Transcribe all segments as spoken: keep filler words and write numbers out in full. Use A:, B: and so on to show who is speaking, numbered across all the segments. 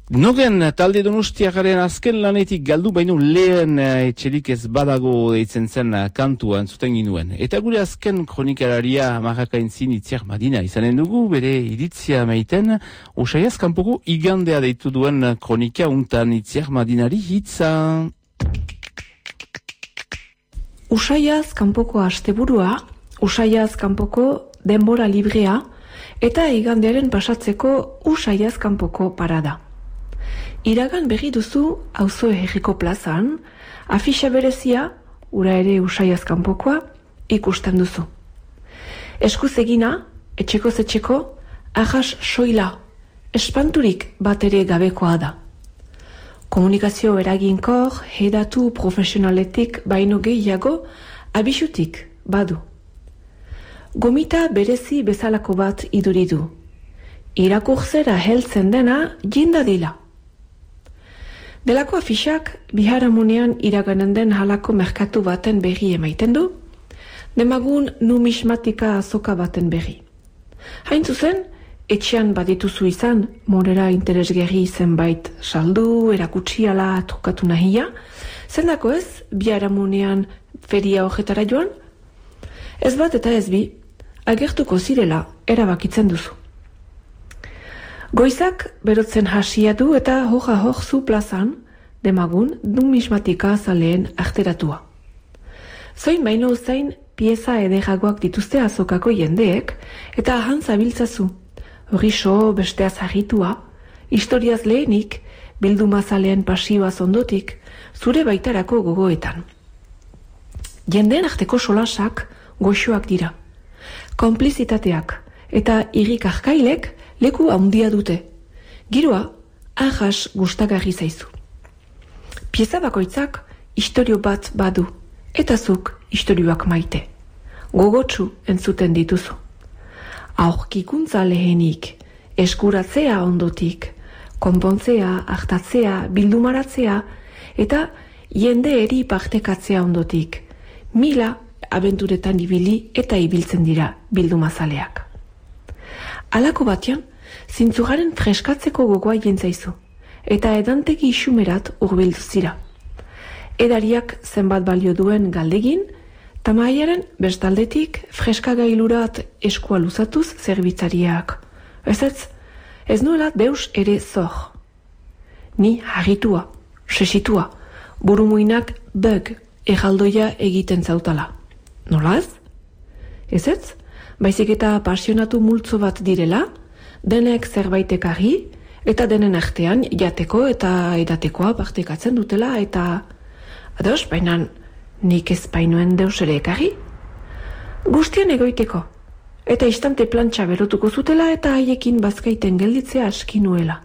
A: Nogen talde Donostiagaren azken lanetik galdu baino lehen etxerik ez badago deitzen zen kantua entzuten ginuen. Eta gure azken kronikalaria Marrakaintzin Itziar Madina izanen dugu, bere iritzia meiten, Usaiaz kanpoko igandea deitu duen kronika untan Itziar Madinari hitza.
B: Usaiaz kanpoko asteburua, Usaiaz kanpoko denbora librea eta igandearen pasatzeko Usaiaz kanpoko parada. Iragan berri duzu auzo herriko plazan, afixa berezia, ura ere Usaiaz kanpokoa, ikusten duzu. Eskuz egina, etxeko zetxeko, ahas soila, espanturik bat ere gabekoa da. Komunikazio eraginkor, hedatu profesionaletik baino gehiago, abisutik badu. Gomita berezi bezalako bat iduridu. Irakurzera heltzen dena jindadila. Delako afixak biharamunean iraganen den halako merkatu baten berri emaiten du, demagun numismatika azoka baten berri. Hain zuzen, etxean badituzu izan, morera interesgerri zenbait saldu, erakutsiala trukatu nahia, zendako ez, biharamunean feria horretara joan? Ez bat eta ez bi, agertuko zirela erabakitzen duzu. Goizak berotzen hasia du eta hoja hor zu plazan, demagun numismatika zaleen arteratua. Zoin baino zain pieza ederagoak dituzte azokako jendeek, eta ahan zabiltzazu, horixo besteaz harritua, historiaz lehenik, bilduma zaleen pasioaz ondotik, zure baitarako gogoetan. Jendeen arteko solasak goxoak dira, konplizitateak eta irrik arkailek leku handia dute. Giroa, ahas gustagarri zaizu. Pieza bakoitzak istorio bat badu, eta zuk istorioak maite. Gogotsu entzuten dituzu. Aurkikuntza lehenik, eskuratzea ondotik, konpontzea, hartatzea, bildumaratzea, eta jende eri partekatzea ondotik. Mila abenturetan ibili eta ibiltzen dira bildumazaleak. Halako batean, zintzugaren freskatzeko gogoa jentzaizu, eta edantegi isumerat hurbildu zira. Edariak zenbat balio duen galdegin, tamaiaren bestaldetik freskagailurat eskua luzatuz zerbitzariak. Ez ez, ez nuela deus ere zor. Ni harritua, sesitua, burumuinak bug erraldoia egiten zautala. Nolaz? Ez ez? Baizik eta pasionatu multzo bat direla, denek zerbaitekari, eta denen artean jateko eta edatekoa partekatzen dutela, eta ados, bainan nik ez bainoen deus ere ekarri? Guztien egoiteko, eta istante plantxa berotuko zutela eta haiekin bazkaiten gelditzea aski nuela.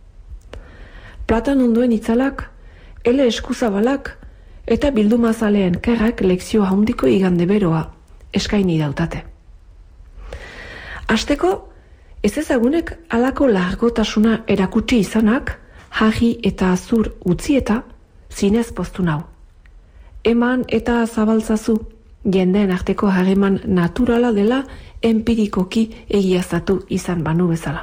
B: Platan onduen itzalak, ele eskuzabalak, eta bildumazaleen kerrak lekzio handiko igande beroa eskaini dautate. Asteko, ez ezagunek alako largotasuna erakutsi izanak, jarri eta azur utzi eta zinez poztu nau. Eman eta zabaltzazu, jendeen arteko harreman naturala dela empirikoki egiaztatu izan banu bezala.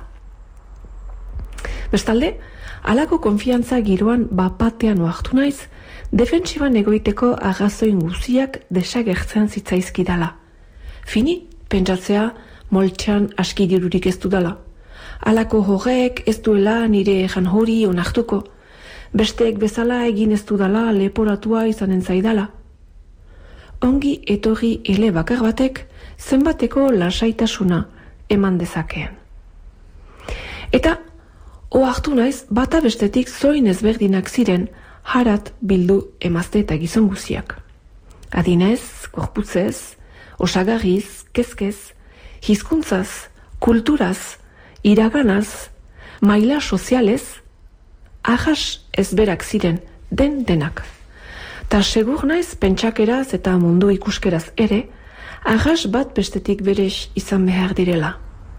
B: Bestalde, alako konfiantza giroan bapatean oartu naiz, defentsiban egoiteko arrazoin guziak desagertzen zitzaizkidala. Fini, pentsatzea, moltxan aski dirurik ez dudala. Alako horrek ez duela nire ejan hori onartuko. Besteek bezala egin ez dudala leporatua izanen zaidala. Ongi etorri ele bakar batek zenbateko lasaitasuna eman dezakeen. Eta, ohartu naiz bata bestetik zoin ezberdinak ziren harat bildu emazte eta gizon guziak. Adinez, gorputzez, osagarriz, kezkez, hizkuntzaz, kulturaz, iraganaz, maila sozialez, ahas ezberak ziren den denak. Ta segur naiz pentsakeraz eta mundu ikuskeraz ere, ahas bat bestetik berez izan behar direla.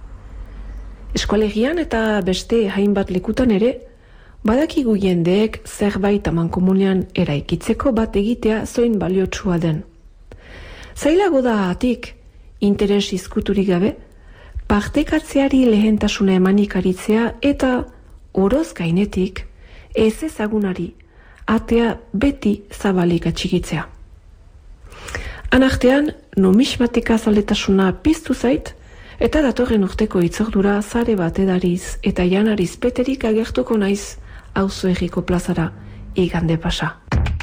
B: Eskualegian eta beste hainbat lekutan ere, badakigu jendeek zerbait amankomunean eraikitzeko bat egitea zoin baliotsua den. Zailago da atik, interes izkuturik gabe, partekatzeari lehentasuna emanik aritzea eta oroz gainetik, ez ezagunari, atea beti zabalik atxikitzea. Anartean, numismatika zaletasuna piztu zait, eta datorren urteko itzordura zare bat edariz eta janariz beterik agertuko naiz auzo herriko plazara igande pasa.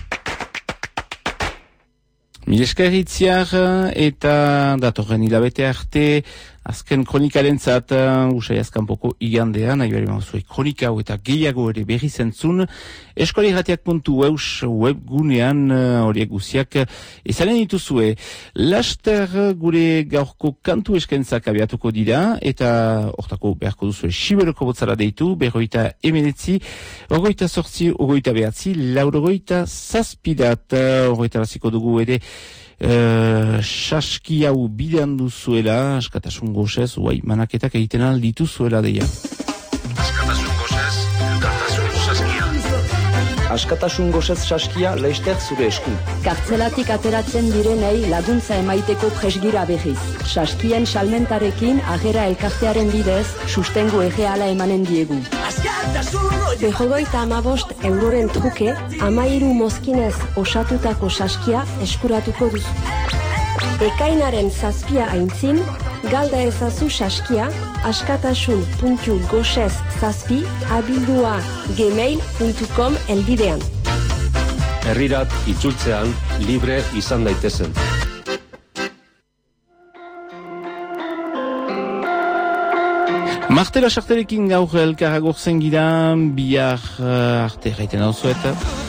A: Mileska erritziar eta datorren hilabete arte azken kronikaren zat usai azkanpoko igandean, nahi bari mauzue kronika hau eta gehiago ere berri zentzun eskualeratiak puntu eus webgunean horiek guziak izanen dituzue. Laster gure gaurko kantu eskentzak abiatuko dira eta hortako beharko duzue siberoko botzara deitu, berroita emenetzi, ogoita sortzi, ogoita behatzi, laurogoita zazpidat, ogoita raziko dugu ere Uh, saski hau bidean duzuela, askatasun gozez, uai, manaketak egiten alditu zuela deia.
C: Askatasun gozez, elkartasun saskia. Askatasun gozez saskia leister zure esku.
D: Kartzelatik ateratzen direnei laguntza emaiteko presgira berriz. Saskien salmentarekin agera elkartearen bidez sustengu erreala emanen diegu. Behogoita amabost euroren truke, amairu mozkinez osatutako saskia eskuratuko duzu. Ekainaren zazpia aintzin, galda ezazu saskia, askatasun puntu gozez zazpi abildua gmail puntu com elbidean.
C: Herrirat itzultzean libre izan daitezen.
A: Martela sarterekin gaur elkarra gorzen gira, bihar uh, arte gaiten hau zueta.